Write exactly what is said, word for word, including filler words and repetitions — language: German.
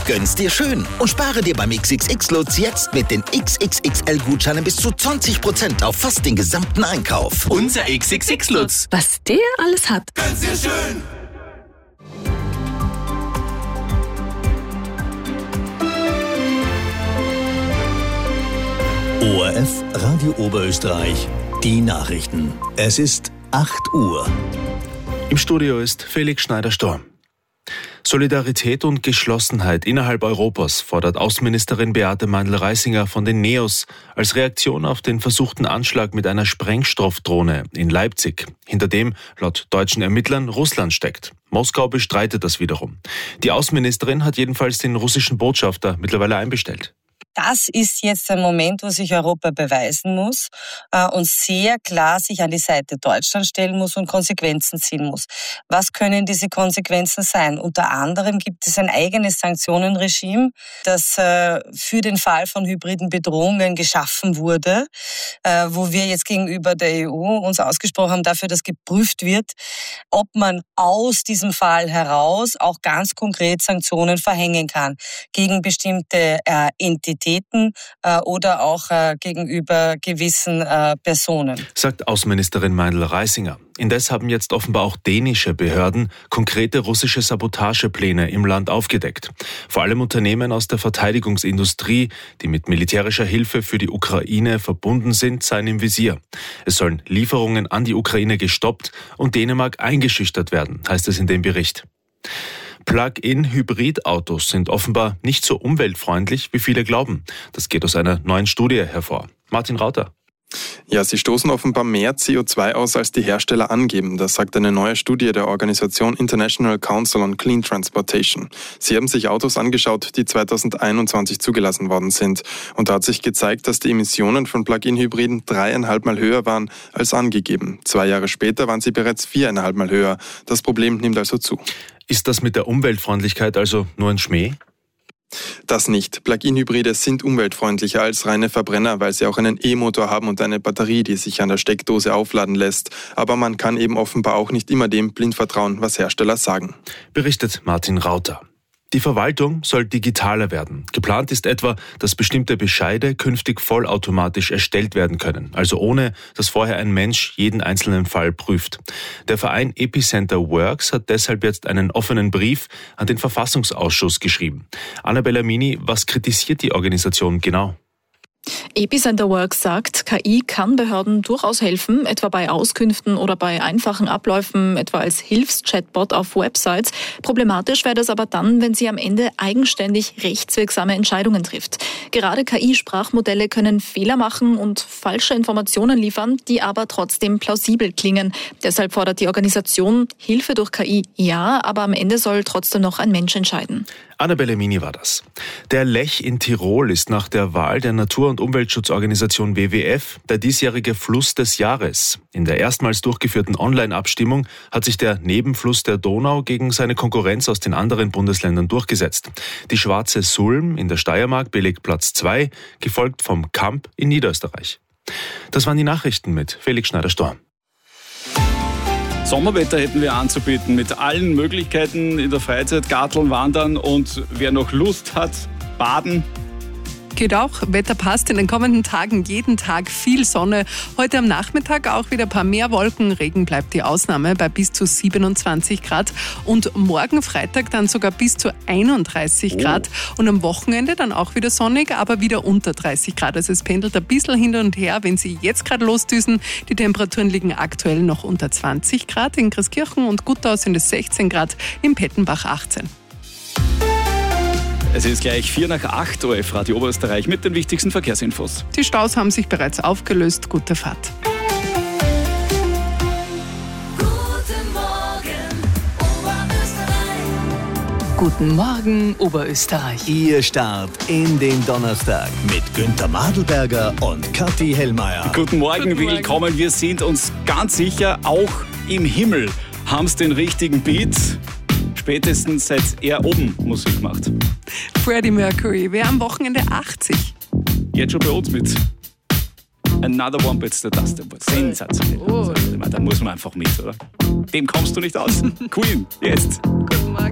Gönn's dir schön und spare dir beim X X X-Lutz jetzt mit den X X X L-Gutscheinen bis zu zwanzig Prozent auf fast den gesamten Einkauf. Unser X X X-Lutz. Was der alles hat. Gönn's dir schön. O R F Radio Oberösterreich, die Nachrichten. Es ist acht Uhr. Im Studio ist Felix Schneider-Storm. Solidarität und Geschlossenheit innerhalb Europas fordert Außenministerin Beate Meindl-Reisinger von den Neos als Reaktion auf den versuchten Anschlag mit einer Sprengstoffdrohne in Leipzig, hinter dem laut deutschen Ermittlern Russland steckt. Moskau bestreitet das wiederum. Die Außenministerin hat jedenfalls den russischen Botschafter mittlerweile einbestellt. Das ist jetzt der Moment, wo sich Europa beweisen muss äh, und sehr klar sich an die Seite Deutschland stellen muss und Konsequenzen ziehen muss. Was können diese Konsequenzen sein? Unter anderem gibt es ein eigenes Sanktionenregime, das äh, für den Fall von hybriden Bedrohungen geschaffen wurde, äh, wo wir jetzt gegenüber der E U uns ausgesprochen haben dafür, dass geprüft wird, ob man aus diesem Fall heraus auch ganz konkret Sanktionen verhängen kann gegen bestimmte äh, Entitäten oder auch gegenüber gewissen Personen. Sagt Außenministerin Meindl-Reisinger. Indes haben jetzt offenbar auch dänische Behörden konkrete russische Sabotagepläne im Land aufgedeckt. Vor allem Unternehmen aus der Verteidigungsindustrie, die mit militärischer Hilfe für die Ukraine verbunden sind, seien im Visier. Es sollen Lieferungen an die Ukraine gestoppt und Dänemark eingeschüchtert werden, heißt es in dem Bericht. Plug-in-Hybridautos sind offenbar nicht so umweltfreundlich, wie viele glauben. Das geht aus einer neuen Studie hervor. Martin Rauter. Ja, sie stoßen offenbar mehr C O zwei aus, als die Hersteller angeben. Das sagt eine neue Studie der Organisation International Council on Clean Transportation. Sie haben sich Autos angeschaut, die zweitausendeinundzwanzig zugelassen worden sind. Und da hat sich gezeigt, dass die Emissionen von Plug-in-Hybriden dreieinhalb Mal höher waren als angegeben. Zwei Jahre später waren sie bereits viereinhalb Mal höher. Das Problem nimmt also zu. Ist das mit der Umweltfreundlichkeit also nur ein Schmäh? Das nicht. Plug-in-Hybride sind umweltfreundlicher als reine Verbrenner, weil sie auch einen E-Motor haben und eine Batterie, die sich an der Steckdose aufladen lässt. Aber man kann eben offenbar auch nicht immer dem blind vertrauen, was Hersteller sagen. Berichtet Martin Rauter. Die Verwaltung soll digitaler werden. Geplant ist etwa, dass bestimmte Bescheide künftig vollautomatisch erstellt werden können, also ohne, dass vorher ein Mensch jeden einzelnen Fall prüft. Der Verein Epicenter Works hat deshalb jetzt einen offenen Brief an den Verfassungsausschuss geschrieben. Annabella Mini, was kritisiert die Organisation genau? Epicenter Works sagt, K I kann Behörden durchaus helfen, etwa bei Auskünften oder bei einfachen Abläufen, etwa als Hilfschatbot auf Websites. Problematisch wäre das aber dann, wenn sie am Ende eigenständig rechtswirksame Entscheidungen trifft. Gerade K I-Sprachmodelle können Fehler machen und falsche Informationen liefern, die aber trotzdem plausibel klingen. Deshalb fordert die Organisation Hilfe durch K I, ja, aber am Ende soll trotzdem noch ein Mensch entscheiden. Annabelle Mini war das. Der Lech in Tirol ist nach der Wahl der Natur- und Umweltschutzorganisation W W F der diesjährige Fluss des Jahres. In der erstmals durchgeführten Online-Abstimmung hat sich der Nebenfluss der Donau gegen seine Konkurrenz aus den anderen Bundesländern durchgesetzt. Die Schwarze Sulm in der Steiermark belegt Platz zwei, gefolgt vom Kamp in Niederösterreich. Das waren die Nachrichten mit Felix Schneider-Storm. Sommerwetter hätten wir anzubieten mit allen Möglichkeiten in der Freizeit, Garteln, Wandern und wer noch Lust hat, baden. Geht auch, Wetter passt in den kommenden Tagen jeden Tag viel Sonne. Heute am Nachmittag auch wieder ein paar mehr Wolken. Regen bleibt die Ausnahme bei bis zu siebenundzwanzig Grad. Und morgen Freitag dann sogar bis zu einunddreißig Grad. Oh. Und am Wochenende dann auch wieder sonnig, aber wieder unter dreißig Grad. Also es pendelt ein bisschen hin und her, wenn Sie jetzt gerade losdüsen. Die Temperaturen liegen aktuell noch unter zwanzig Grad. In Christkirchen und Guttau sind es sechzehn Grad, in Pettenbach achtzehn. Es ist gleich vier nach acht, O R F Radio Oberösterreich mit den wichtigsten Verkehrsinfos. Die Staus haben sich bereits aufgelöst. Gute Fahrt. Guten Morgen, Oberösterreich. Guten Morgen, Oberösterreich. Ihr Start in den Donnerstag mit Günther Madelberger und Kathi Hellmeier. Guten Morgen, Guten Morgen. willkommen. Wir sind uns ganz sicher, auch im Himmel haben es den richtigen Beat. Spätestens seit er oben Musik macht. Freddie Mercury, wer am Wochenende achtzig. Jetzt schon bei uns mit Another One Bites the Dust. Sensationell. Oh. Da muss man einfach mit, oder? Dem kommst du nicht aus. Queen, jetzt. Guten Morgen.